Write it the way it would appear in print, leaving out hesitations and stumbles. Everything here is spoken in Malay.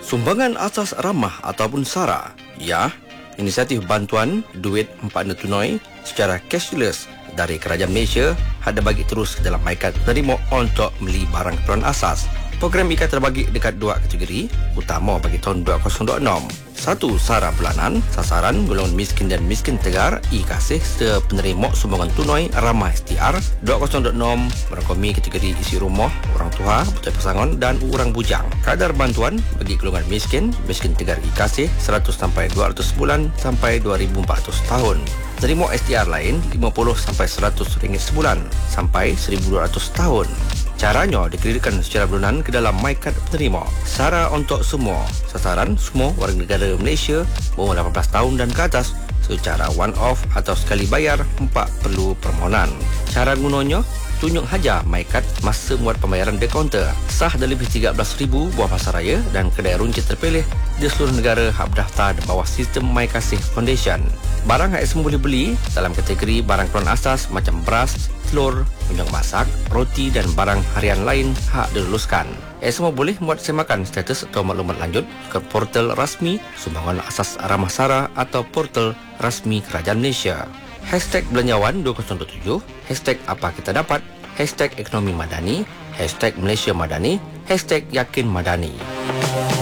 Sumbangan asas ramah ataupun SARA, ya, inisiatif bantuan duit empana tunai secara cashless dari Kerajaan Malaysia ada bagi terus ke dalam mycard penerima untuk beli barang keperluan asas. Program IKAS terbagi dekat dua kategori utama bagi tahun 2026. Satu, SARA bulanan, sasaran golongan miskin dan miskin tegar, IKASih serta penerima sumbangan tunai ramah STR 2026 merangkumi kategori isi rumah, orang tua, betul pasangan dan orang bujang. Kadar bantuan bagi golongan miskin, miskin tegar IKASih 100 sampai 200 bulan sampai 2400 tahun. Penerima STR lain 50 sampai 100 ringgit sebulan sampai 1200 tahun. Caranya dikreditkan secara bulanan ke dalam mycard penerima. SARA untuk semua. Sasaran semua warga negara Malaysia berumur 18 tahun dan ke atas secara one-off atau sekali bayar tanpa perlu permohonan. Cara gunanya, tunjuk haja mycard masa muat pembayaran di kaunter. Sah dari lebih 13,000 buah pasaraya dan kedai runcit terpilih di seluruh negara hak berdaftar di bawah sistem MyKasih Foundation. Barang yang semua boleh beli dalam kategori barang keperluan asas macam beras, telur, minyak masak, roti dan barang harian lain hak diluluskan. Semua boleh muat semakan status atau maklumat lanjut ke portal rasmi Sumbangan Asas Ramah SARA atau portal rasmi Kerajaan Malaysia. #Belanjawan 2027, #Apa Kita Dapat, #Ekonomi Madani, #Malaysia Madani, #Yakin Madani.